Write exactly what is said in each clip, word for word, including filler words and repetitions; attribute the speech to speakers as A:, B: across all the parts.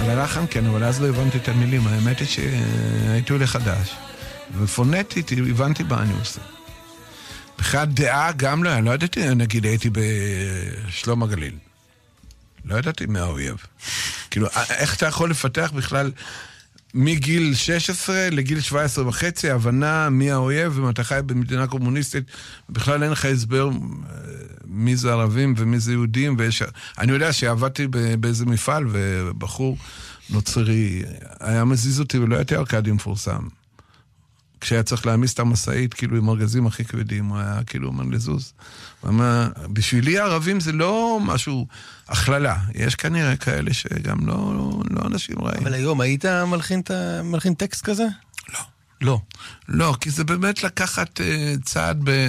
A: על הלחן כן, אבל אז לא הבנתי את המילים. האמת היא שהייתי עולה חדש. ופונטית הבנתי מה אני עושה. בכלל דעה גם לא, לא ידעתי, נגיד הייתי בשלום הגליל. לא ידעתי מה האויב. כאילו, איך אתה יכול לפתח בכלל מגיל שש עשרה לגיל שבע עשרה וחצי, הבנה מי האויב, ואתה חי במדינה קומוניסטית, בכלל אין לך הסבר מי זה ערבים ומי זה יהודים, ויש... אני יודע שעבדתי באיזה מפעל, ובחור נוצרי היה מזיז אותי, ולא הייתי ארקדי מפורסם. כשהיה צריך להעמיס את המסעית, כאילו עם ארגזים הכי כבדים, הוא היה כאילו אומר לזוז. ומה, בשבילי הערבים זה לא משהו הכללה. יש כנראה כאלה שגם לא, לא אנשים רעים.
B: אבל היום היית מלחין, מלחין טקסט כזה?
A: לא.
B: לא.
A: לא, כי זה באמת לקחת uh, צעד ב...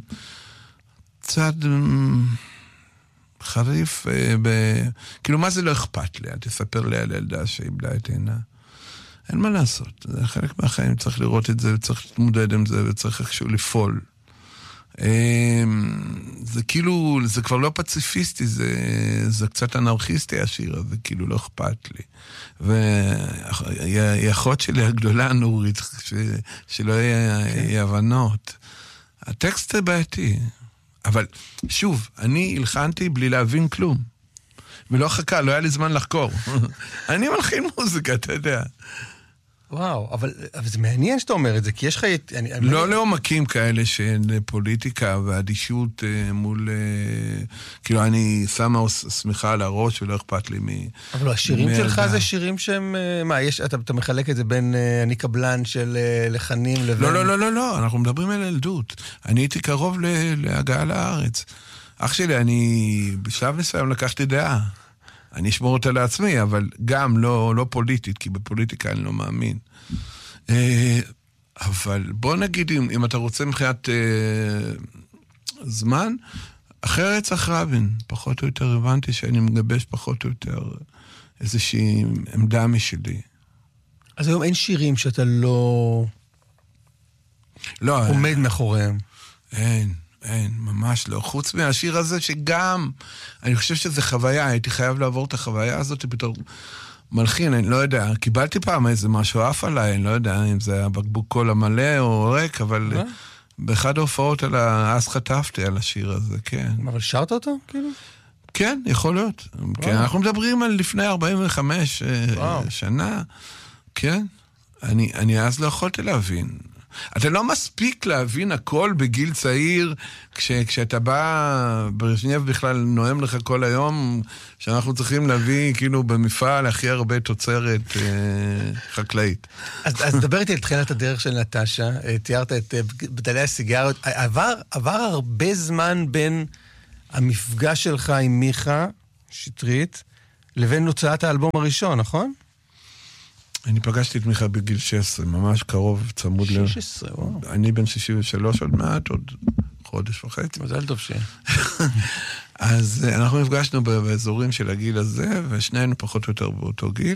A: צעד um, חריף, uh, ב... כאילו מה זה לא אכפת לי? תספר לי על ילדה שאיבדה את עינה. אין מה לעשות, זה חלק מהחיים, צריך לראות את זה, וצריך להתמודד עם זה, וצריך איכשהו לפעול. זה כאילו, זה כבר לא פציפיסטי, זה, זה קצת אנרכיסטי השיר הזה, כאילו לא אכפת לי. והיא אחות שלי הגדולה נורית, ש, שלא יהיה הבנות. הטקסט זה בעייתי, אבל שוב, אני הלחנתי בלי להבין כלום. ולא חכה, לא היה לי זמן לחקור. אני מלחין מוזיקה, אתה יודע.
B: וואו, אבל, אבל זה מעניין שאתה אומר את זה, כי יש לך... אני, אני
A: לא לעומקים כאלה של פוליטיקה ואדישות מול... כאילו, אני שמה סמיכה על הראש ולא אכפת לי מ...
B: אבל לא, השירים שלך זה שירים שהם... מה, יש, אתה, אתה מחלק את זה בין אני קבלן של לחנים לבין...
A: לא, לא, לא, לא, לא, אנחנו מדברים על ילדות. אני הייתי קרוב להגעה לארץ. אח שלי, אני בשלב מסוים לקחתי דעה. אני אשמור אותה לעצמי, אבל גם לא, לא פוליטית, כי בפוליטיקה אני לא מאמין. אבל בוא נגיד, אם, אם אתה רוצה מבחינת זמן, אחרי רצח רבין, פחות או יותר הבנתי שאני מגבש פחות או יותר איזושהי עמדה משלי.
B: אז היום אין שירים שאתה לא...
A: לא.
B: עומד מאחוריהם.
A: אין. אין, ממש לא. חוץ מהשיר הזה שגם, אני חושב שזה חוויה, הייתי חייב לעבור את החוויה הזאת בתור מלחין, אני לא יודע, קיבלתי פעם איזה משהו אף עליי, אני לא יודע אם זה הבקבוק קול המלא או ריק, אבל באחד ההופעות על ה... אז חטפתי על השיר הזה, כן.
B: אבל שרת אותו, כאילו?
A: כן, יכול להיות. כן, אנחנו מדברים על לפני ארבעים וחמש שנה, כן. אני, אני אז לא יכולתי להבין. אתה לא מספיק להבין הכל בגיל צעיר, כש, כשאתה בא, ברז'נייב בכלל נואם לך כל היום, שאנחנו צריכים להביא כאילו במפעל הכי הרבה תוצרת אה, חקלאית.
B: אז, אז דבר איתי על תחילת הדרך של נטשה, תיארת את בדלי הסיגריות, עבר, עבר הרבה זמן בין המפגש שלך עם מיכה שטרית, לבין הוצאת האלבום הראשון, נכון?
A: אני פגשתי את מיכה בגיל שש עשרה, ממש קרוב, צמוד ל...
B: שש עשרה, וואו.
A: אני בן שישים ושלוש עוד מעט, עוד חודש וחצי.
B: מזל טוב ש...
A: אז אנחנו נפגשנו באזורים של הגיל הזה, ושנינו פחות או יותר באותו גיל,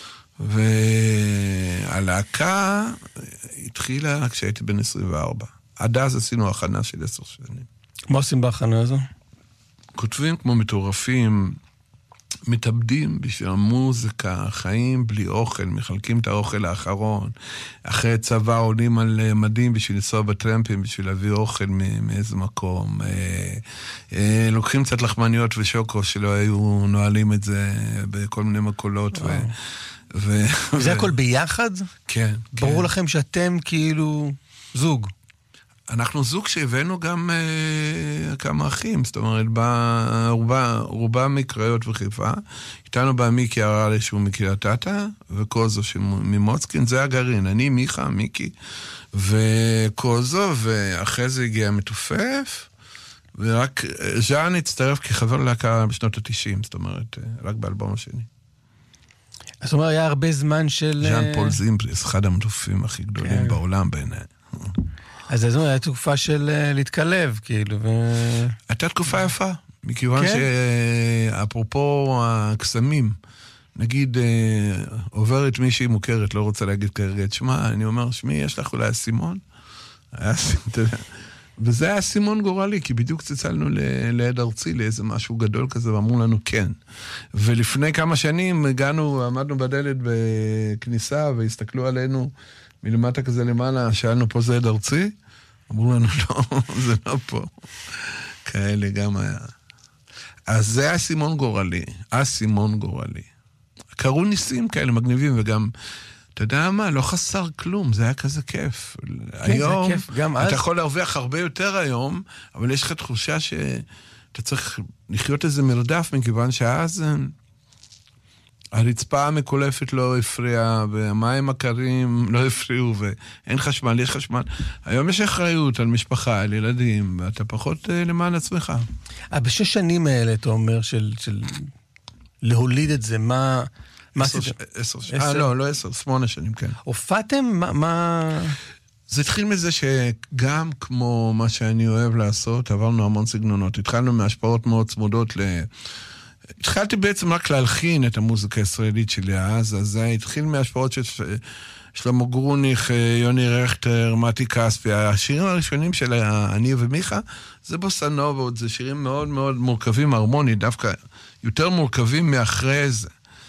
A: והלהקה התחילה כשהייתי בן עשרים וארבע. עד אז עשינו הכנה של עשר שנים.
B: מה עושים בהכנה הזו?
A: כותבים כמו מטורפים, מתאבדים בשביל המוזיקה, חיים בלי אוכל, מחלקים את האוכל האחרון, אחרי צבא עולים על מדים בשביל לנסוע בטרמפים, בשביל להביא אוכל מאיזה מקום, לוקחים קצת לחמניות ושוקו שלא היו נועלים את זה בכל מיני מקולות.
B: וזה הכל ביחד?
A: כן.
B: ברור לכם שאתם כאילו זוג.
A: אנחנו זוג שהבאנו גם אה, כמה אחים, זאת אומרת, בא, רובה, רובה מקריות וחיפה, איתנו בא מיקי הרעלי שהוא מקריית אתא, וקוזו ממוצקין, זה הגרעין, אני, מיכה, מיקי, וקוזו, ואחרי זה הגיע מתופף, ורק ז'אן הצטרף כחבר להקה בשנות ה-תשעים, זאת אומרת, רק באלבום השני.
B: זאת אומרת, היה הרבה זמן של...
A: ז'אן פול זימפליס, אחד המתופפים הכי גדולים כן. בעולם בעיניי.
B: אז זו הייתה תקופה של להתקלב, כאילו, ו...
A: הייתה תקופה יפה, מכיוון שאפרופו הקסמים, נגיד, עוברת מישהי מוכרת, לא רוצה להגיד כרגע את שמה, אני אומר, שמי, יש לך אולי סימון? היה סימון, אתה יודע, וזה היה סימון גורלי, כי בדיוק צצלנו ליד ארצי, לאיזה משהו גדול כזה, ואמרו לנו כן. ולפני כמה שנים הגענו, עמדנו בדלת בכניסה, והסתכלו עלינו מלמטה כזה למעלה, שאלנו פה זה ליד ארצי, אמרו לנו לא, זה לא פה. כאלה גם היה. אז זה היה סימון גורלי, הסימון גורלי. קראו ניסים כאלה מגניבים, וגם, אתה יודע מה, לא חסר כלום, זה היה כזה כיף.
B: כן,
A: היום,
B: זה כיף, גם אז.
A: אתה יכול להרוויח הרבה יותר היום, אבל יש לך תחושה שאתה צריך לחיות איזה מרדף, מכיוון שאז הרצפה המקולפת לא הפריעה, והמים הקרים לא הפריעו, ואין חשמל, יש חשמל. היום יש אחריות על משפחה, על ילדים, ואתה פחות למען עצמך.
B: בשש שנים האלה, אתה אומר, של, של להוליד את זה, מה...
A: עשר, עשר שנים. אה, לא, לא עשר, שמונה שנים, כן.
B: הופעתם? מה, מה...
A: זה התחיל מזה שגם כמו מה שאני אוהב לעשות, עברנו המון סגנונות. התחלנו מהשפעות מאוד צמודות ל... התחלתי בעצם רק להלחין את המוזיקה הישראלית שלי אז, אז זה התחיל מהשפעות של שלמה גרוניך, יוני רכטר, מתי כספי. השירים הראשונים של אני ומיכה, זה בוסנובות, זה שירים מאוד מאוד מורכבים, הרמונית, דווקא יותר מורכבים מאחרי זה.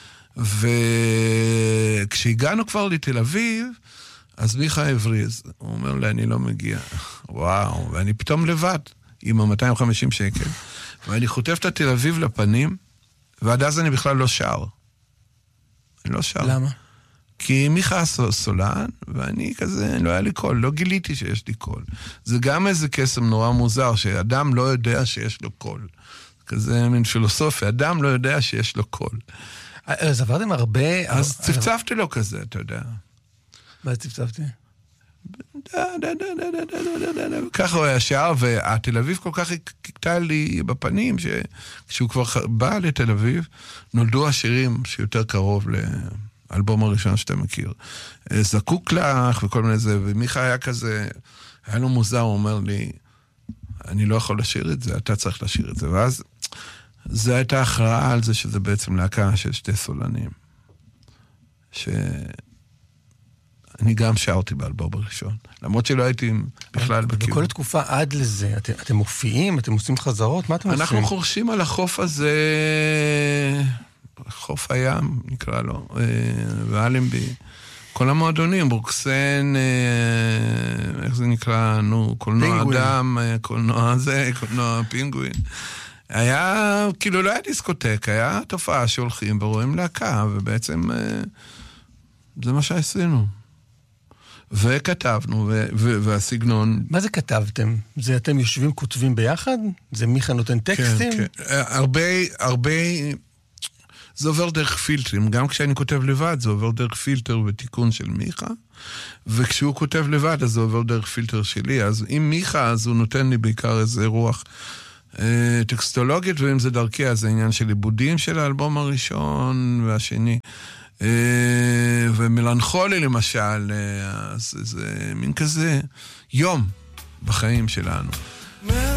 A: וכשהגענו כבר לתל אביב, אז מיכה הבריז, הוא אומר לי, אני לא מגיע. וואו, ואני פתאום לבד, עם ה-מאתיים וחמישים שקל, ואני חוטף את תל אביב לפנים, ועד אז אני בכלל לא שר. אני לא שר.
B: למה?
A: כי מיכה סולן, ואני כזה, לא היה לי קול, לא גיליתי שיש לי קול. זה גם איזה קסם נורא מוזר, שאדם לא יודע שיש לו קול. כזה מין פילוסופיה, אדם לא יודע שיש לו קול.
B: אז עברתם הרבה...
A: אז צפצפתי לו כזה, אתה יודע.
B: מה צפצפתי?
A: ככה הוא היה שר, והתל אביב כל כך הקטע לי בפנים, שכשהוא כבר בא לתל אביב, נולדו השירים שיותר קרוב לאלבום הראשון שאתה מכיר. זקוק לך וכל מיני זה, ומיכה היה כזה, היה לו מוזר, הוא אומר לי, אני לא יכול לשיר את זה, אתה צריך לשיר את זה, ואז זה הייתה הכרעה על זה שזה בעצם להקה של שתי סולנים. שאני גם שרתי באלבום הראשון. למרות שלא הייתי בכלל בכיוון.
B: בכל התקופה עד לזה, אתם, אתם מופיעים, אתם עושים חזרות, מה אתם עושים?
A: אנחנו חורשים על החוף הזה, חוף הים נקרא לו, ואלנבי. כל המועדונים, ברוקסן, איך זה נקרא, נו, קולנוע אדם, קולנוע זה, קולנוע פינגווין. היה, כאילו לא היה דיסקוטק, היה תופעה שהולכים ורואים להקה, ובעצם זה מה שעשינו. וכתבנו, ו- ו- והסגנון...
B: מה זה כתבתם? זה אתם יושבים כותבים ביחד? זה מיכה נותן טקסטים?
A: כן, כן. הרבה, הרבה... זה עובר דרך פילטרים. גם כשאני כותב לבד, זה עובר דרך פילטר ותיקון של מיכה, וכשהוא כותב לבד, אז זה עובר דרך פילטר שלי. אז אם מיכה, אז הוא נותן לי בעיקר איזה רוח טקסטולוגית, ואם זה דרכי, אז זה עניין של עיבודים של האלבום הראשון והשני. ומלנכולי למשל, אז זה מין כזה יום בחיים שלנו.